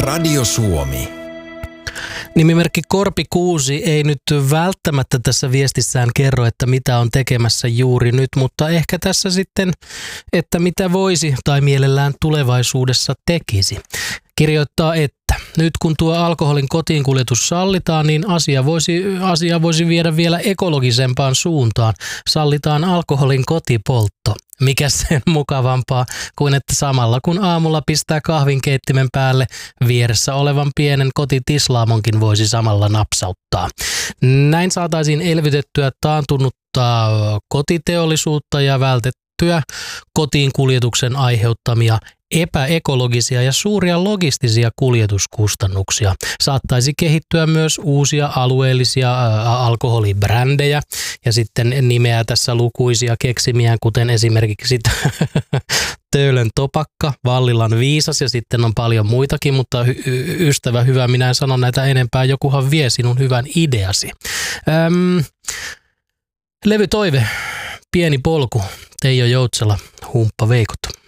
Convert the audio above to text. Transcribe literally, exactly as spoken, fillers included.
Radio Suomi. Nimimerkki Korpi Kuusi ei nyt välttämättä tässä viestissään kerro, että mitä on tekemässä juuri nyt, mutta ehkä tässä sitten, että mitä voisi tai mielellään tulevaisuudessa tekisi. Kirjoittaa, että nyt kun tuo alkoholin kotiinkuljetus sallitaan, niin asia voisi, asia voisi viedä vielä ekologisempaan suuntaan. Sallitaan alkoholin kotipoltto. Mikä sen mukavampaa kuin että samalla kun aamulla pistää kahvinkeittimen päälle, vieressä olevan pienen kotitislaamonkin voisi samalla napsauttaa. Näin saataisiin elvytettyä taantunutta kotiteollisuutta ja vältettyä kotiinkuljetuksen aiheuttamia epäekologisia ja suuria logistisia kuljetuskustannuksia. Saattaisi kehittyä myös uusia alueellisia ä, alkoholibrändejä ja sitten nimeä tässä lukuisia keksimiään, kuten esimerkiksi Töölön Topakka, Vallilan Viisas ja sitten on paljon muitakin, mutta y- ystävä hyvä, minä en sano näitä enempää, jokuhan vie sinun hyvän ideasi. Öm, levytoive, Pieni polku, Teijo Joutsela, Humppa Veikot.